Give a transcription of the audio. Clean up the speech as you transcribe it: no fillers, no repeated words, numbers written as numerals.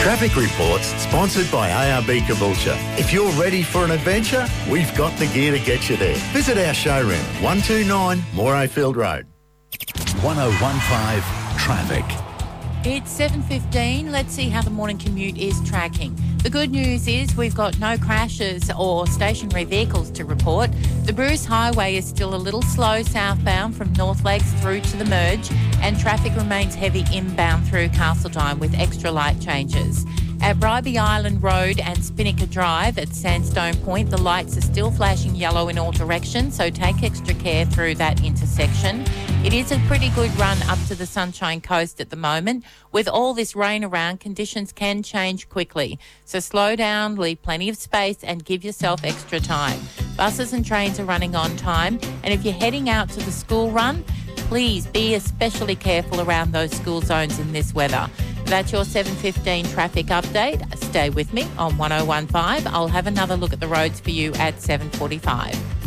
Traffic Reports, sponsored by ARB Caboolture. If you're ready for an adventure, we've got the gear to get you there. Visit our showroom, 129 Morayfield Road. 1015 Traffic. It's 7:15. Let's see how the morning commute is tracking. The good news is we've got no crashes or stationary vehicles to report. The Bruce Highway is still a little slow southbound from North Lakes through to the merge, and traffic remains heavy inbound through Castledine with extra light changes. At Bribie Island Road and Spinnaker Drive at Sandstone Point, the lights are still flashing yellow in all directions, so take extra care through that intersection. It is a pretty good run up to the Sunshine Coast at the moment. With all this rain around, conditions can change quickly. So slow down, leave plenty of space and give yourself extra time. Buses and trains are running on time, and if you're heading out to the school run, please be especially careful around those school zones in this weather. That's your 7:15 traffic update. Stay with me on 1015. I'll have another look at the roads for you at 7:45.